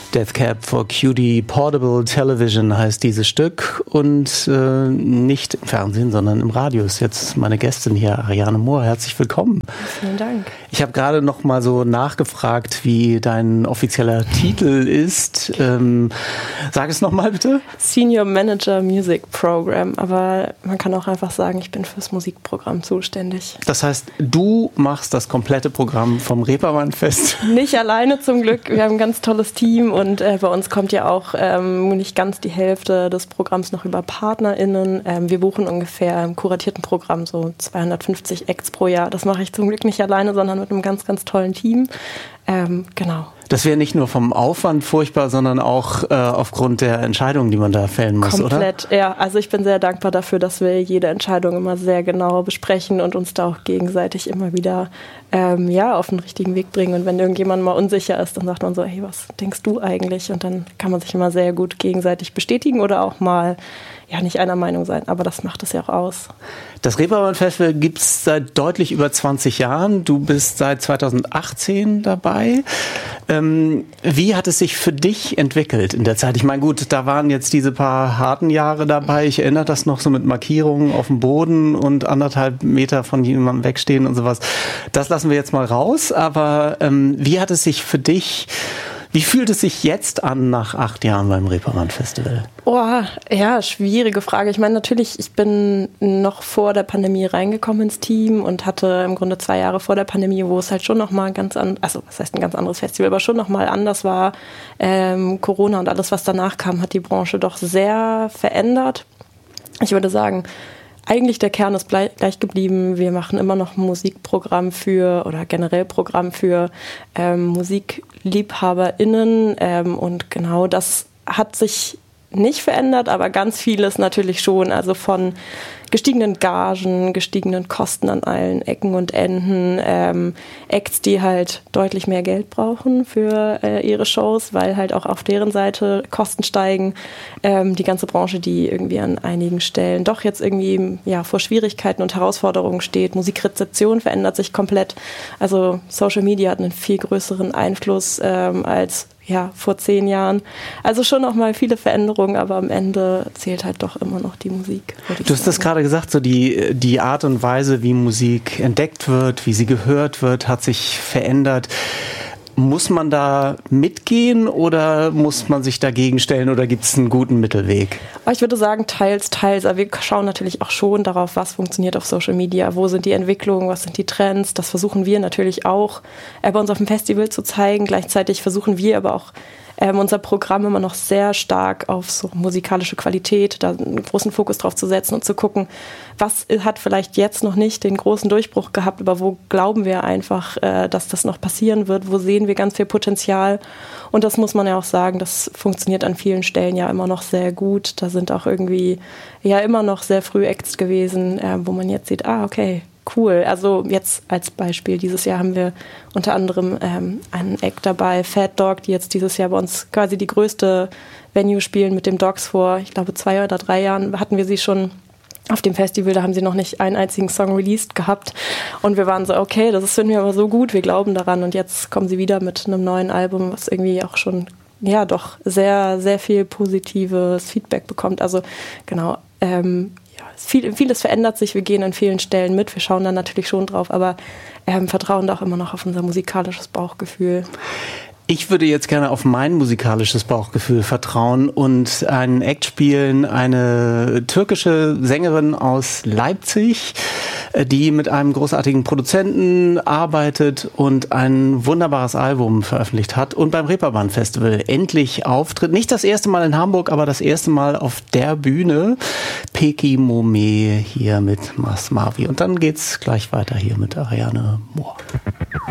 Death Cab for Cutie Portable Television heißt dieses Stück und nicht im Fernsehen, sondern im Radio ist jetzt meine Gästin hier, Ariane Mohr. Herzlich willkommen. Vielen Dank. Ich habe gerade noch mal so nachgefragt, wie dein offizieller Titel ist. Sag es noch mal bitte. Senior Manager Music Program, aber man kann auch einfach sagen, ich bin fürs Musikprogramm zuständig. Das heißt, du machst das komplette Programm vom Reeperbahn-Fest? Nicht alleine zum Glück. Wir haben ein ganz tolles Team und bei uns kommt ja auch nicht ganz die Hälfte des Programms noch über PartnerInnen. Wir buchen ungefähr im kuratierten Programm so 250 Acts pro Jahr. Das mache ich zum Glück nicht alleine, sondern mit einem ganz, ganz tollen Team. Genau. Das wäre nicht nur vom Aufwand furchtbar, sondern auch aufgrund der Entscheidungen, die man da fällen muss, komplett, oder? Ja. Also ich bin sehr dankbar dafür, dass wir jede Entscheidung immer sehr genau besprechen und uns da auch gegenseitig immer wieder auf den richtigen Weg bringen. Und wenn irgendjemand mal unsicher ist, dann sagt man so, hey, was denkst du eigentlich? Und dann kann man sich immer sehr gut gegenseitig bestätigen oder auch mal nicht einer Meinung sein, aber das macht es ja auch aus. Das Reeperbahn-Festival gibt es seit deutlich über 20 Jahren. Du bist seit 2018 dabei. Wie hat es sich für dich entwickelt in der Zeit? Ich meine, gut, da waren jetzt diese paar harten Jahre dabei. Ich erinnere das noch so mit Markierungen auf dem Boden und 1,5 Meter von jemandem wegstehen und sowas. Das lassen wir jetzt mal raus. Aber wie hat es sich für dich... Wie fühlt es sich jetzt an nach 8 Jahren beim Reeperbahn-Festival? Schwierige Frage. Ich meine, natürlich, ich bin noch vor der Pandemie reingekommen ins Team und hatte im Grunde 2 Jahre vor der Pandemie, wo es halt schon nochmal was heißt ein ganz anderes Festival, aber schon nochmal anders war. Corona und alles, was danach kam, hat die Branche doch sehr verändert. Ich würde sagen, eigentlich der Kern ist gleich geblieben. Wir machen immer noch ein Musikprogramm oder generell Programm für MusikliebhaberInnen und genau das hat sich nicht verändert, aber ganz vieles natürlich schon. Also von gestiegenen Gagen, gestiegenen Kosten an allen Ecken und Enden, Acts, die halt deutlich mehr Geld brauchen für ihre Shows, weil halt auch auf deren Seite Kosten steigen. Die ganze Branche, die irgendwie an einigen Stellen doch jetzt irgendwie vor Schwierigkeiten und Herausforderungen steht. Musikrezeption verändert sich komplett. Also Social Media hat einen viel größeren Einfluss als vor 10 Jahren. Also schon noch mal viele Veränderungen, aber am Ende zählt halt doch immer noch die Musik. Du hast das gerade gesagt, so die Art und Weise, wie Musik entdeckt wird, wie sie gehört wird, hat sich verändert. Muss man da mitgehen oder muss man sich dagegen stellen oder gibt es einen guten Mittelweg? Ich würde sagen, teils. Aber wir schauen natürlich auch schon darauf, was funktioniert auf Social Media, wo sind die Entwicklungen, was sind die Trends. Das versuchen wir natürlich auch bei uns auf dem Festival zu zeigen. Gleichzeitig versuchen wir aber auch unser Programm immer noch sehr stark auf so musikalische Qualität, da einen großen Fokus drauf zu setzen und zu gucken, was hat vielleicht jetzt noch nicht den großen Durchbruch gehabt, aber wo glauben wir einfach, dass das noch passieren wird, wo sehen wir ganz viel Potenzial und das muss man ja auch sagen, das funktioniert an vielen Stellen ja immer noch sehr gut, da sind auch irgendwie immer noch sehr früh Acts gewesen, wo man jetzt sieht, okay, cool. Also jetzt als Beispiel, dieses Jahr haben wir unter anderem einen Act dabei, Fat Dog, die jetzt dieses Jahr bei uns quasi die größte Venue spielen mit dem Dogs vor, ich glaube 2 oder 3 Jahren hatten wir sie schon auf dem Festival, da haben sie noch nicht einen einzigen Song released gehabt und wir waren so, okay, das finden wir aber so gut, wir glauben daran und jetzt kommen sie wieder mit einem neuen Album, was irgendwie auch schon doch sehr, sehr viel positives Feedback bekommt. Also genau, vieles verändert sich, wir gehen an vielen Stellen mit, wir schauen dann natürlich schon drauf, aber vertrauen da auch immer noch auf unser musikalisches Bauchgefühl. Ich würde jetzt gerne auf mein musikalisches Bauchgefühl vertrauen und einen Act spielen, eine türkische Sängerin aus Leipzig, die mit einem großartigen Produzenten arbeitet und ein wunderbares Album veröffentlicht hat und beim Reeperbahn-Festival endlich auftritt. Nicht das erste Mal in Hamburg, aber das erste Mal auf der Bühne. Peki Mome hier mit Mas Mavi. Und dann geht's gleich weiter hier mit Ariane Mohr.